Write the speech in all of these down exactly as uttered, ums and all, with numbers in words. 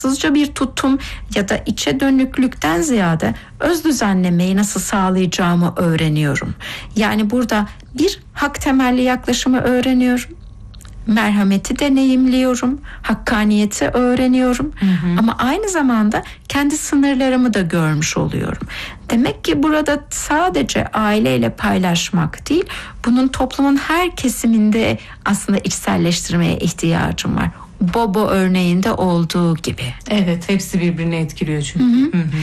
Hızlıca bir tutum ya da içe dönüklükten ziyade öz düzenlemeyi nasıl sağlayacağımı öğreniyorum. Yani burada bir hak temelli yaklaşımı öğreniyorum. Merhameti deneyimliyorum, hakkaniyeti öğreniyorum, hı hı. ama aynı zamanda kendi sınırlarımı da görmüş oluyorum. Demek ki burada sadece aileyle paylaşmak değil, bunun toplumun her kesiminde aslında içselleştirmeye ihtiyacım var. Bobo örneğinde olduğu gibi. Evet, hepsi birbirini etkiliyor çünkü. Hı hı. Hı hı.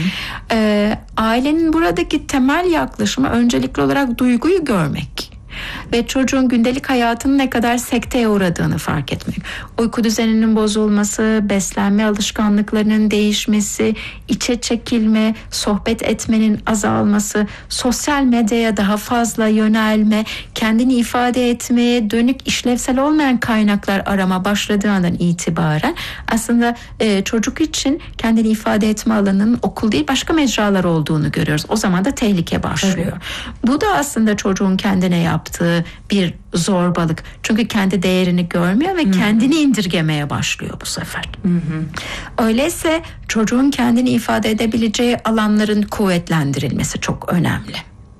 Ee, ailenin buradaki temel yaklaşımı öncelikli olarak duyguyu görmek ve çocuğun gündelik hayatının ne kadar sekteye uğradığını fark etmek. Uyku düzeninin bozulması, beslenme alışkanlıklarının değişmesi, içe çekilme, sohbet etmenin azalması, sosyal medyaya daha fazla yönelme, kendini ifade etmeye dönük işlevsel olmayan kaynaklar arama başladığı andan itibaren aslında e, çocuk için kendini ifade etme alanının okul değil başka mecralar olduğunu görüyoruz. O zaman da tehlike başlıyor. Evet. Bu da aslında çocuğun kendine yaptığı bir zorbalık. Çünkü kendi değerini görmüyor ve Hı-hı. kendini indirgemeye başlıyor bu sefer. Hı-hı. Öyleyse çocuğun kendini ifade edebileceği alanların kuvvetlendirilmesi çok önemli.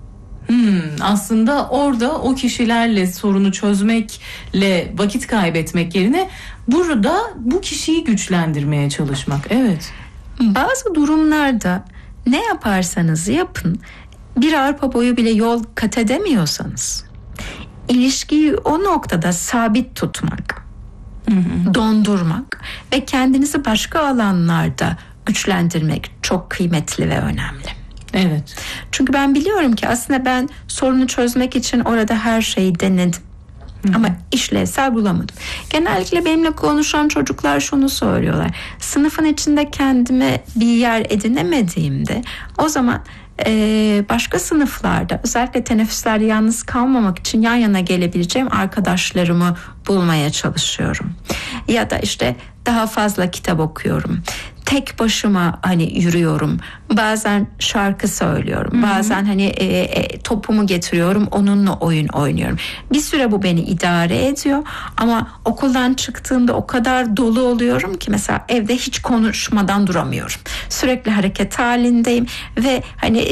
Hmm, aslında orada o kişilerle sorunu çözmekle vakit kaybetmek yerine burada bu kişiyi güçlendirmeye çalışmak. Evet. Bazı durumlarda ne yaparsanız yapın bir arpa boyu bile yol kat edemiyorsanız ilişkiyi o noktada sabit tutmak, hı hı. dondurmak ve kendinizi başka alanlarda güçlendirmek çok kıymetli ve önemli. Evet. Çünkü ben biliyorum ki aslında ben sorunu çözmek için orada her şeyi denedim. Hı-hı. Ama işlevsel bulamadım. Genellikle benimle konuşan çocuklar şunu söylüyorlar. Sınıfın içinde kendime bir yer edinemediğimde o zaman Ee, başka sınıflarda özellikle teneffüslerde yalnız kalmamak için yan yana gelebileceğim arkadaşlarımı bulmaya çalışıyorum. Ya da işte daha fazla kitap okuyorum. Tek başıma hani yürüyorum. Bazen şarkı söylüyorum. Hı-hı. Bazen hani e, e, topumu getiriyorum. Onunla oyun oynuyorum. Bir süre bu beni idare ediyor. Ama okuldan çıktığımda o kadar dolu oluyorum ki mesela evde hiç konuşmadan duramıyorum. Sürekli hareket halindeyim ve hani e,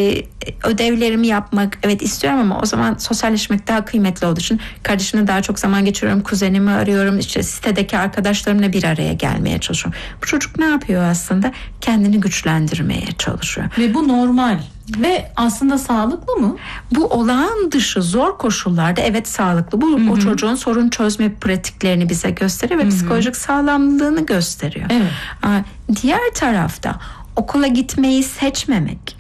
ödevlerimi yapmak evet istiyorum ama o zaman sosyalleşmek daha kıymetli olduğu için kardeşimle daha çok zaman geçiriyorum. Kuzenimi arıyorum. İşte sitedeki arkadaşlarımla bir araya gelmeye çalışıyorum. Bu çocuk ne yapıyor aslında? Kendini güçlendirmeye çalışıyor. Ve bu normal ve aslında sağlıklı mı? Bu olağan dışı zor koşullarda evet sağlıklı. Bu Hı-hı. o çocuğun sorun çözme pratiklerini bize gösteriyor ve Hı-hı. psikolojik sağlamlığını gösteriyor. Evet. Diğer tarafta okula gitmeyi seçmemek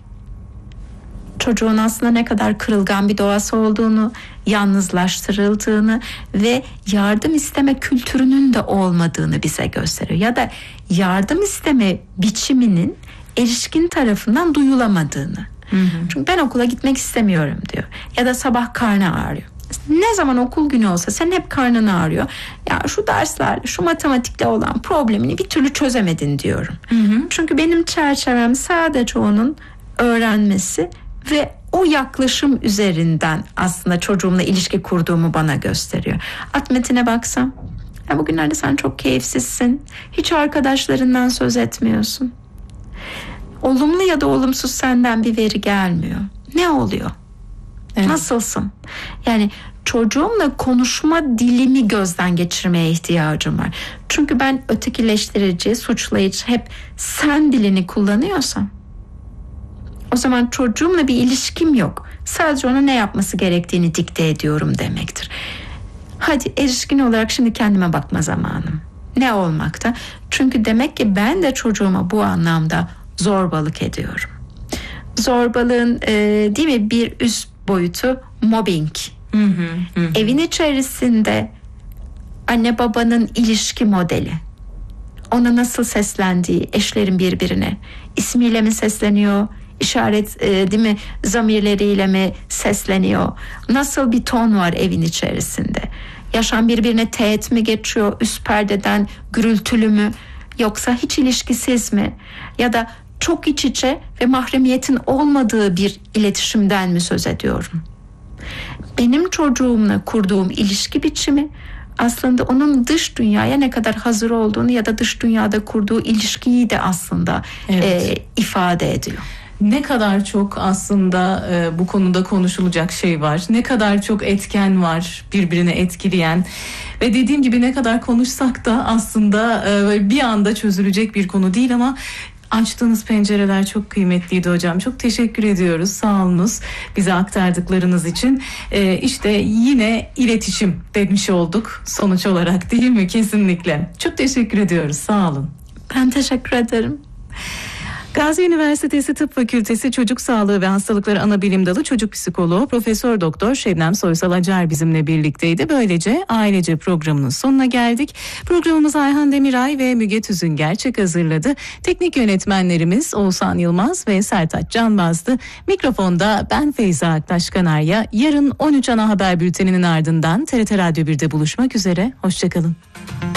çocuğun aslında ne kadar kırılgan bir doğası olduğunu, yalnızlaştırıldığını ve yardım isteme kültürünün de olmadığını bize gösteriyor. Ya da yardım isteme biçiminin erişkin tarafından duyulamadığını. Hı hı. Çünkü ben okula gitmek istemiyorum diyor. Ya da sabah karnı ağrıyor. Ne zaman okul günü olsa sen hep karnın ağrıyor. Ya şu derslerle, şu matematikle olan problemini bir türlü çözemedin diyorum. Hı hı. Çünkü benim çerçevem sadece onun öğrenmesi ve o yaklaşım üzerinden aslında çocuğumla ilişki kurduğumu bana gösteriyor. Alt metine baksam, ya bugünlerde sen çok keyifsizsin. Hiç arkadaşlarından söz etmiyorsun. Olumlu ya da olumsuz senden bir veri gelmiyor. Ne oluyor? Evet. Nasılsın? Yani çocuğumla konuşma dilimi gözden geçirmeye ihtiyacım var. Çünkü ben ötekileştirici, suçlayıcı hep sen dilini kullanıyorsam o zaman çocuğumla bir ilişkim yok. Sadece ona ne yapması gerektiğini dikte ediyorum demektir. Hadi erişkin olarak şimdi kendime bakma zamanım. Ne olmakta? Çünkü demek ki ben de çocuğuma bu anlamda zorbalık ediyorum. Zorbalığın e, değil mi bir üst boyutu mobbing. Hı hı, hı. Evin içerisinde anne babanın ilişki modeli. Ona nasıl seslendiği, eşlerin birbirine ismiyle mi sesleniyor? İşaret e, değil mi zamirleriyle mi sesleniyor? Nasıl bir ton var evin içerisinde? Yaşam birbirine teğet mi geçiyor? Üst perdeden gürültülü mü? Yoksa hiç ilişkisiz mi? Ya da çok iç içe ve mahremiyetin olmadığı bir iletişimden mi söz ediyorum? Benim çocuğumla kurduğum ilişki biçimi aslında onun dış dünyaya ne kadar hazır olduğunu ya da dış dünyada kurduğu ilişkiyi de aslında evet. e, ifade ediyor. Ne kadar çok aslında e, bu konuda konuşulacak şey var. Ne kadar çok etken var birbirini etkileyen. Ve dediğim gibi ne kadar konuşsak da aslında e, bir anda çözülecek bir konu değil ama açtığınız pencereler çok kıymetliydi hocam. Çok teşekkür ediyoruz. Sağ olunuz bize aktardıklarınız için. Ee, işte yine iletişim demiş olduk sonuç olarak, değil mi? Kesinlikle. Çok teşekkür ediyoruz. Sağ olun. Ben teşekkür ederim. Gazi Üniversitesi Tıp Fakültesi Çocuk Sağlığı ve Hastalıkları Anabilim Dalı Çocuk Psikoloğu Profesör Doktor Şebnem Soysal Acar bizimle birlikteydi. Böylece ailece programının sonuna geldik. Programımızı Ayhan Demiray ve Müge Tüzün Gerçek hazırladı. Teknik yönetmenlerimiz Oğuzhan Yılmaz ve Sertaç Canbaz'dı. Mikrofonda ben Feyza Aktaş Kanarya. Yarın on üç ana haber bülteninin ardından T R T Radyo bir'de buluşmak üzere. Hoşçakalın.